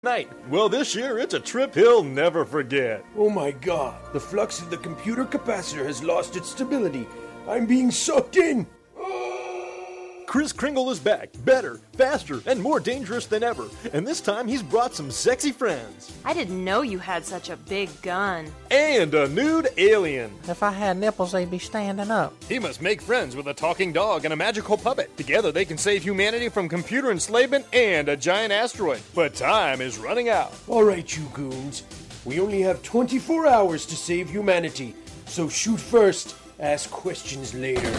night. Well, this year it's a trip he'll never forget. Oh my God, the flux of the computer capacitor has lost its stability. I'm being sucked in. Kris Kringle is back, better, faster, and more dangerous than ever. And this time he's brought some sexy friends. I didn't know you had such a big gun. And a nude alien. If I had nipples, they'd be standing up. He must make friends with a talking dog and a magical puppet. Together they can save humanity from computer enslavement and a giant asteroid. But time is running out. All right, you goons. We only have 24 hours to save humanity. So shoot first, ask questions later.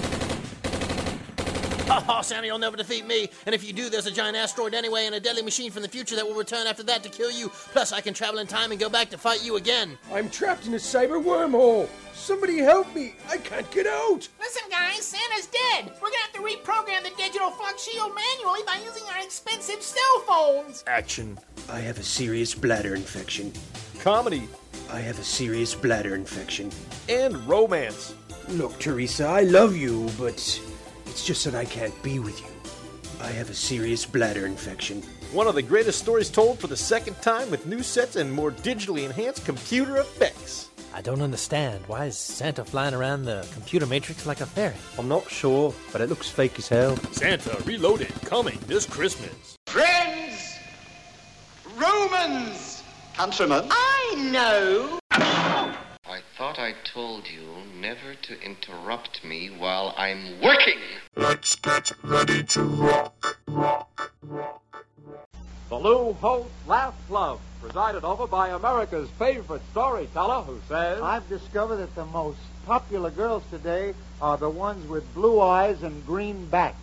Oh, Sammy, you'll never defeat me. And if you do, there's a giant asteroid anyway and a deadly machine from the future that will return after that to kill you. Plus, I can travel in time and go back to fight you again. I'm trapped in a cyber wormhole. Somebody help me. I can't get out. Listen, guys, Santa's dead. We're going to have to reprogram the digital flux shield manually by using our expensive cell phones. Action. I have a serious bladder infection. Comedy. I have a serious bladder infection. And romance. Look, Teresa, I love you, but it's just that I can't be with you. I have a serious bladder infection. One of the greatest stories told for the second time with new sets and more digitally enhanced computer effects. I don't understand. Why is Santa flying around the computer matrix like a fairy? I'm not sure, but it looks fake as hell. Santa Reloaded, coming this Christmas. Friends! Romans! Countrymen? I know! I thought I told you never to interrupt me while I'm working. Let's get ready to rock. The Lou Holtz Laugh Club, presided over by America's favorite storyteller who says, I've discovered that the most popular girls today are the ones with blue eyes and green backs.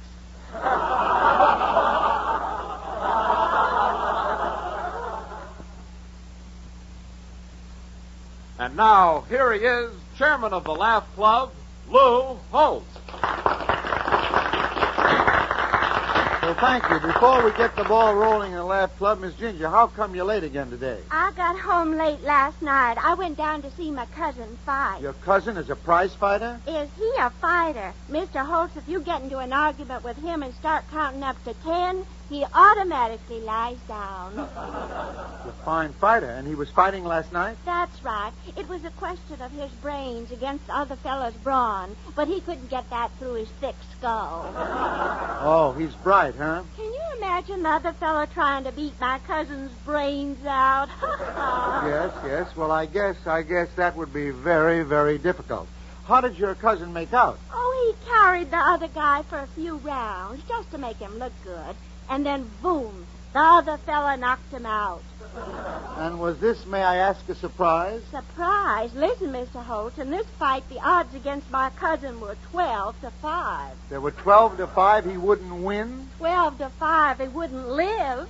And now, here he is, chairman of the Laugh Club, Lou Holtz. Well, thank you. Before we get the ball rolling in the Laugh Club, Miss Ginger, how come you're late again today? I got home late last night. I went down to see my cousin fight. Your cousin is a prize fighter? Is he a fighter? Mr. Holtz, if you get into an argument with him and start counting up to 10, he automatically lies down. A fine fighter, and he was fighting last night? That's right. It was a question of his brains against the other fellow's brawn, but he couldn't get that through his thick skull. Oh, he's bright, huh? Can you imagine the other fellow trying to beat my cousin's brains out? Yes. Well, I guess that would be very, very difficult. How did your cousin make out? Oh, he carried the other guy for a few rounds just to make him look good. And then, boom, the other fella knocked him out. And was this, may I ask, a surprise? Surprise? Listen, Mr. Holtz, in this fight, the odds against my cousin were 12-5. There were 12-5, he wouldn't win? 12-5, he wouldn't live.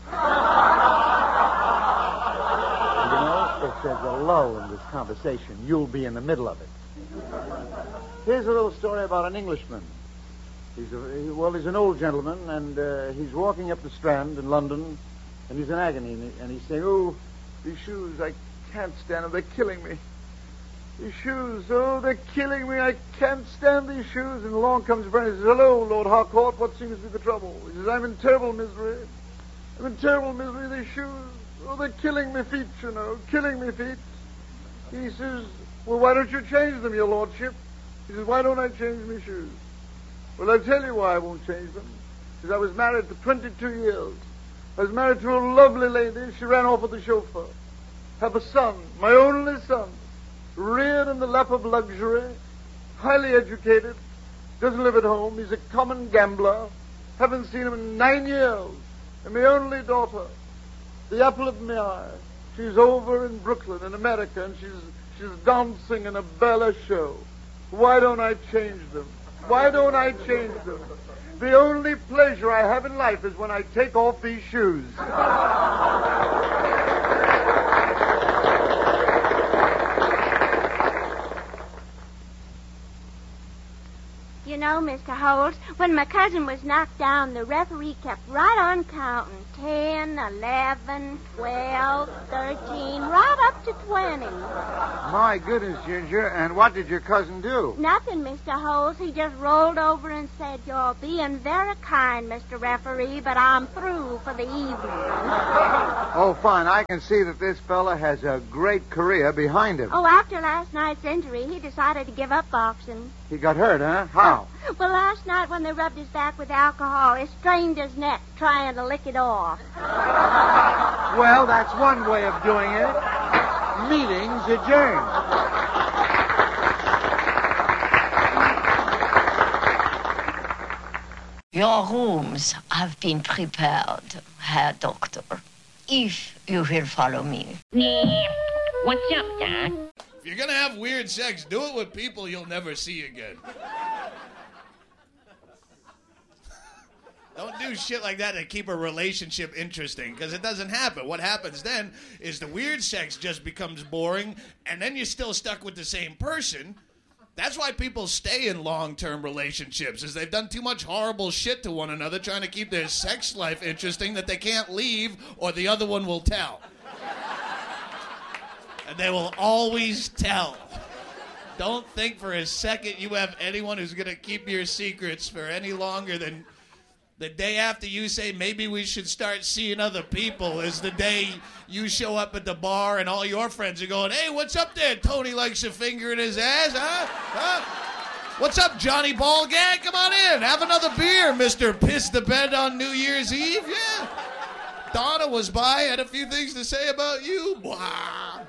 You know, if there's a lull in this conversation, you'll be in the middle of it. Here's a little story about an Englishman. He's an old gentleman, and he's walking up the Strand in London, and he's in agony, and he's saying, oh, these shoes, I can't stand them, they're killing me. These shoes, oh, they're killing me, I can't stand these shoes. And along comes a friend, he says, hello, Lord Harcourt, what seems to be the trouble? He says, I'm in terrible misery. These shoes, oh, they're killing me feet, you know, killing me feet. He says, well, why don't you change them, your lordship? He says, why don't I change my shoes? Well, I'll tell you why I won't change them. Because I was married for 22 years. I was married to a lovely lady. She ran off with the chauffeur. Have a son, my only son, reared in the lap of luxury, highly educated, doesn't live at home. He's a common gambler. Haven't seen him in 9 years. And my only daughter, the apple of my eye. She's over in Brooklyn, in America, and she's dancing in a ballet show. Why don't I change them? Why don't I change them? The only pleasure I have in life is when I take off these shoes. You know, Mr. Holtz, when my cousin was knocked down, the referee kept right on counting. 10, 11, 12, 13, right up to 20. My goodness, Ginger. And what did your cousin do? Nothing, Mr. Holes. He just rolled over and said, "You're being very kind, Mr. Referee, but I'm through for the evening." Oh, fine. I can see that this fella has a great career behind him. Oh, after last night's injury, he decided to give up boxing. He got hurt, huh? How? Well, last night when they rubbed his back with alcohol, it strained his neck trying to lick it off. Well, that's one way of doing it. Meeting's adjourned. Your rooms have been prepared, Herr Doctor, if you will follow me. What's up, Doc? If you're gonna have weird sex, do it with people you'll never see again. Don't do shit like that to keep a relationship interesting, because it doesn't happen. What happens then is the weird sex just becomes boring, and then you're still stuck with the same person. That's why people stay in long-term relationships, is they've done too much horrible shit to one another trying to keep their sex life interesting that they can't leave or the other one will tell. And they will always tell. Don't think for a second you have anyone who's going to keep your secrets for any longer than the day after you say, maybe we should start seeing other people, is the day you show up at the bar and all your friends are going, "Hey, what's up there? Tony likes a finger in his ass, huh? What's up, Johnny Ballgag? Come on in. Have another beer, Mr. Piss the Bed on New Year's Eve." Yeah. Donna was by, had a few things to say about you. Wow.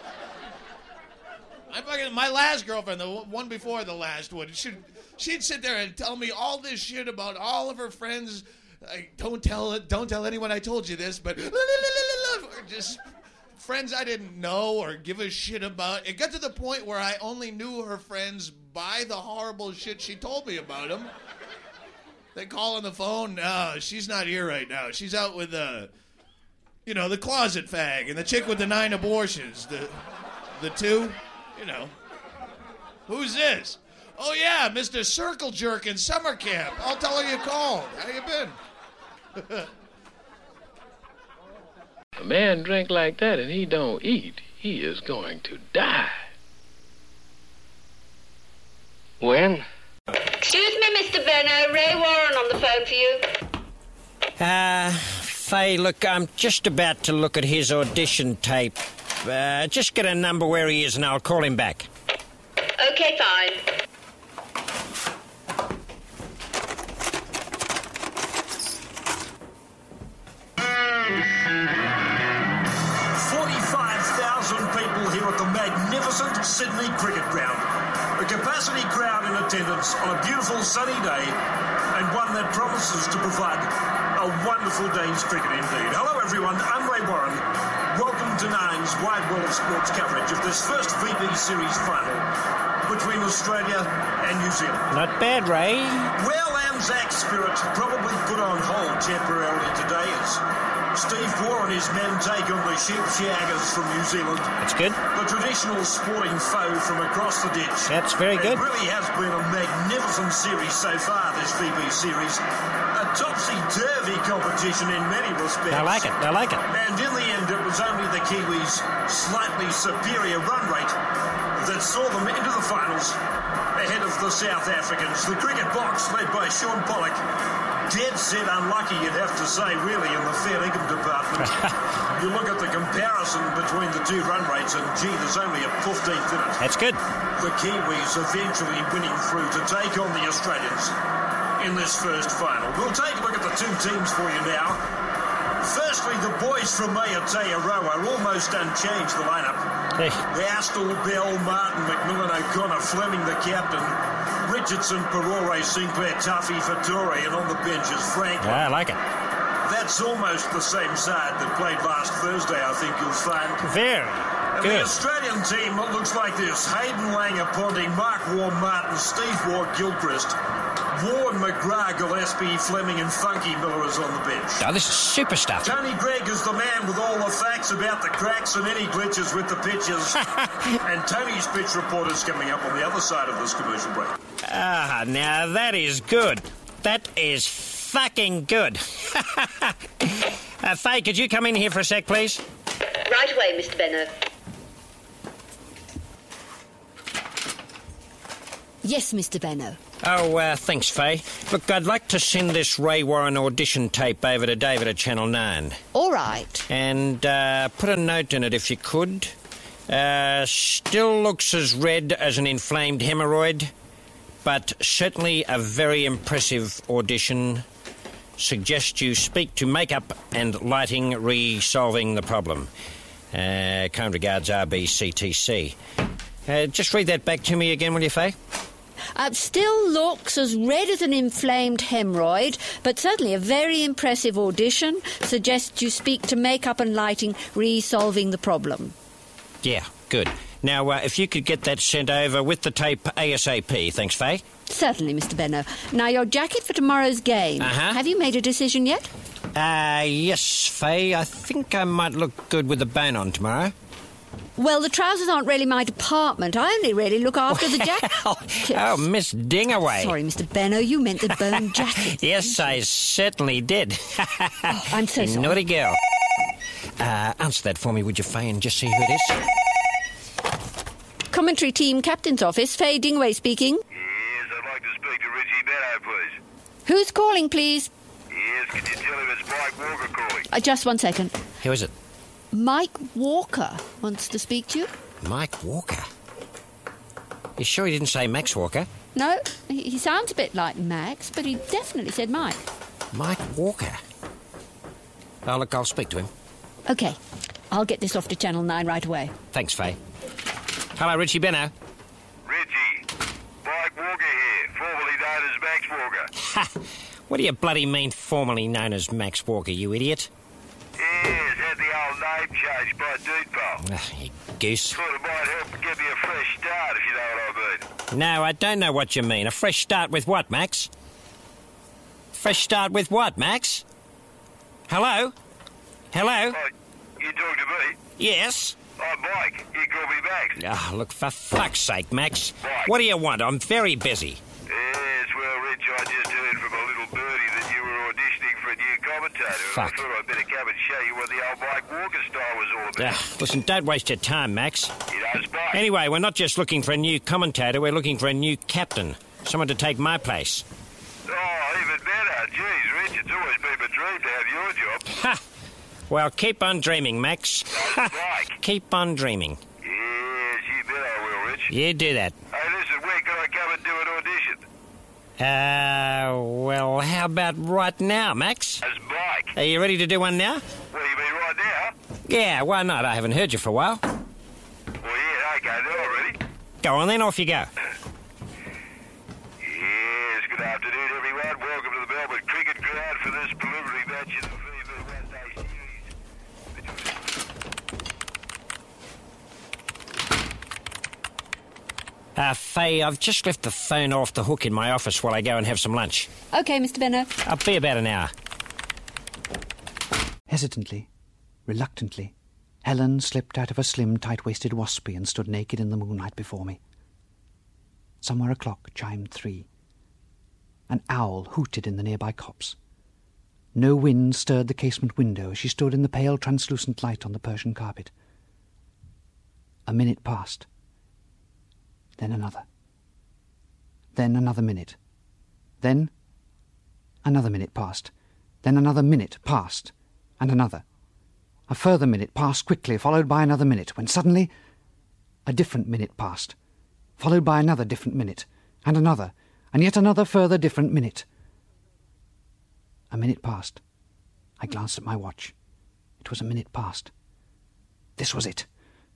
My last girlfriend, the one before the last one, she'd sit there and tell me all this shit about all of her friends. Don't tell anyone I told you this, but just friends I didn't know or give a shit about. It got to the point where I only knew her friends by the horrible shit she told me about them. They call on the phone. No, she's not here right now. She's out with the closet fag and the chick with the 9 abortions. The two. Who's this? Oh, yeah, Mr. Circle Jerk in summer camp. I'll tell her you called. How you been? A man drink like that and he don't eat, he is going to die. When? Excuse me, Mr. Benno. Ray Warren on the phone for you. Faye, look, I'm just about to look at his audition tape. Just get a number where he is and I'll call him back. Okay, fine. People here at the magnificent Sydney Cricket Ground. A capacity crowd in attendance on a beautiful sunny day, and one that promises to provide a wonderful day's cricket indeed. Hello everyone, I'm Ray Warren. Welcome to Nine's Wide World of Sports coverage of this first VB Series final between Australia and New Zealand. Not bad, Ray. Well, Anzac Spirit probably put on hold temporarily today as Steve Waugh and his men take on the Sheepshaggers from New Zealand. That's good. The traditional sporting foe from across the ditch. That's very good. It really has been a magnificent series so far, this VB series. A topsy-turvy competition in many respects. I like it. And in the end, it was only the Kiwis' slightly superior run rate that saw them into the finals ahead of the South Africans. The cricket box, led by Sean Pollock, dead set unlucky, you'd have to say, really, in the fair income department. You look at the comparison between the two run rates, and gee, there's only a 15th in it. That's good. The Kiwis eventually winning through to take on the Australians in this first final. We'll take a look at the two teams for you now. Firstly, the boys from Aotearoa almost unchanged the lineup. Hey. Astle, Bell, Martin, McMillan, O'Connor, Fleming, the captain, Richardson, Perore, Sinclair, Tuffy, Fattori, and on the benches, Frank. Yeah, I like it. That's almost the same side that played last Thursday, I think you'll find. Very good. The Australian team looks like this. Hayden Langer, Ponting, Mark Waugh, Martin, Steve Waugh, Gilchrist, Warren, McGrath, Gillespie, Fleming, and Funky Miller is on the bench. Oh, this is super stuff. Tony Gregg is the man with all the facts about the cracks and any glitches with the pitches. And Tony's pitch report is coming up on the other side of this commercial break. Now that is good. That is fucking good. Faye, could you come in here for a sec, please? Right away, Mr. Benno. Yes, Mr. Benno. Oh, thanks, Faye. Look, I'd like to send this Ray Warren audition tape over to David at Channel 9. All right. And put a note in it if you could. Still looks as red as an inflamed hemorrhoid, but certainly a very impressive audition. Suggest you speak to makeup and lighting, re-solving the problem. Kind regards, RBCTC. Just read that back to me again, will you, Faye? Still looks as red as an inflamed hemorrhoid, but certainly a very impressive audition. Suggests you speak to makeup and lighting, re-solving the problem. Yeah, good. Now, if you could get that sent over with the tape ASAP. Thanks, Faye. Certainly, Mr. Benno. Now, your jacket for tomorrow's game. Uh-huh. Have you made a decision yet? Yes, Faye. I think I might look good with the bone on tomorrow. Well, the trousers aren't really my department. I only really look after the jacket. Oh, Miss Dingaway. Sorry, Mr. Benno, you meant the bone jacket. Yes, I certainly did. I'm so sorry. Naughty girl. Answer that for me, would you, Faye, and just see who it is? Commentary team, captain's office. Faye Dingaway speaking. Yes, I'd like to speak to Richie Benno, please. Who's calling, please? Yes, can you tell him it's Mike Walker calling? Just 1 second. Who is it? Mike Walker wants to speak to you. Mike Walker? You sure he didn't say Max Walker? No, he sounds a bit like Max, but he definitely said Mike. Mike Walker? Oh, look, I'll speak to him. OK. I'll get this off to Channel 9 right away. Thanks, Faye. Hello, Richie Benno. Richie, Mike Walker here, formerly known as Max Walker. Ha! What do you bloody mean formerly known as Max Walker, you idiot? Yes, had the old name changed by Deedpole. You goose. Thought it might help give me a fresh start, if you know what I mean. No, I don't know what you mean. A fresh start with what, Max? Fresh start with what, Max? Hello? Hello? Oh, you talking to me? Yes? I'm Mike. You call me Max. Ah, look, for fuck's sake, Max. Mike. What do you want? I'm very busy. Yes, well, Rich, I just heard from a little birdie that you were auditioning for a new commentator. Fuck. And I thought I'd better come and show you what the old Mike Walker style was all about. Listen, don't waste your time, Max. You know, Spike. Anyway, we're not just looking for a new commentator, we're looking for a new captain. Someone to take my place. Oh, even better. Jeez, Rich, it's always been my dream to have your job. Ha! Well, keep on dreaming, Max. Ha! Keep on dreaming. Yes, you bet I will, Rich. You do that. Hey, listen, when can I come and do an audition? Well, how about right now, Max? As Mike. Are you ready to do one now? What do you mean, right now? Yeah, why not? I haven't heard you for a while. Well, yeah, okay, now I'm ready. Go on then, off you go. Yes, good afternoon, everyone. Welcome to the Melbourne Cricket Ground for this preliminary match in the FIFA One-Day Series. Faye, I've just left the phone off the hook in my office while I go and have some lunch. OK, Mr. Benno. I'll be about an hour. Hesitantly, reluctantly, Helen slipped out of her slim, tight-waisted waspy and stood naked in the moonlight before me. Somewhere a clock chimed 3. An owl hooted in the nearby copse. No wind stirred the casement window as she stood in the pale, translucent light on the Persian carpet. A minute passed. Then another. Then another minute. Then another minute passed. Then another minute passed. And another. A further minute passed quickly, followed by another minute, when suddenly a different minute passed, followed by another different minute, and another, and yet another further different minute. A minute passed. I glanced at my watch. It was a minute past. This was it.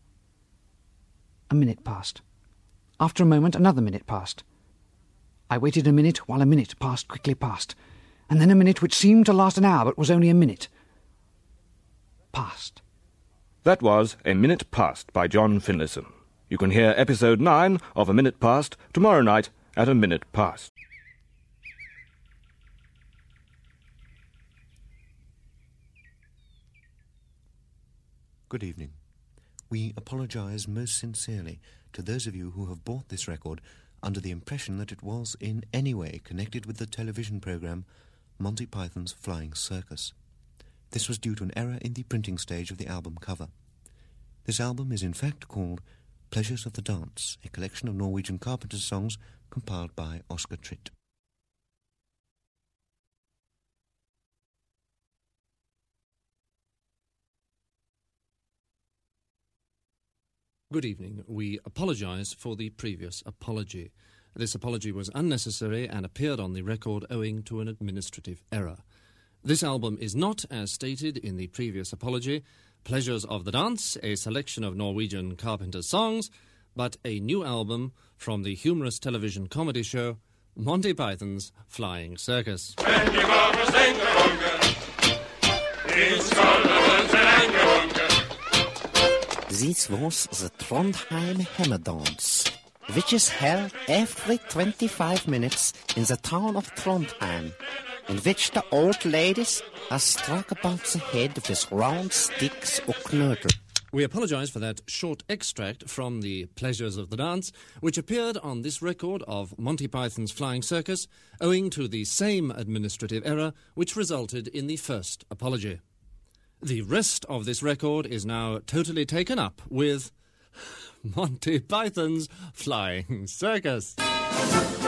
A minute passed. After a moment, another minute passed. I waited a minute while a minute passed quickly past, and then a minute which seemed to last an hour but was only a minute. Passed. That was A Minute Past by John Finlayson. You can hear episode 9 of A Minute Past tomorrow night at a minute past. Good evening. We apologise most sincerely to those of you who have bought this record under the impression that it was in any way connected with the television programme Monty Python's Flying Circus. This was due to an error in the printing stage of the album cover. This album is in fact called Pleasures of the Dance, a collection of Norwegian carpenters' songs compiled by Oscar Tritt. Good evening. We apologise for the previous apology. This apology was unnecessary and appeared on the record owing to an administrative error. This album is not, as stated in the previous apology, Pleasures of the Dance, a selection of Norwegian carpenters' songs, but a new album from the humorous television comedy show Monty Python's Flying Circus. This was the Trondheim Hemmerdance, which is held every 25 minutes in the town of Trondheim, in which the old ladies are struck about the head with round sticks or knödel. We apologise for that short extract from the Pleasures of the Dance, which appeared on this record of Monty Python's Flying Circus, owing to the same administrative error which resulted in the first apology. The rest of this record is now totally taken up with Monty Python's Flying Circus.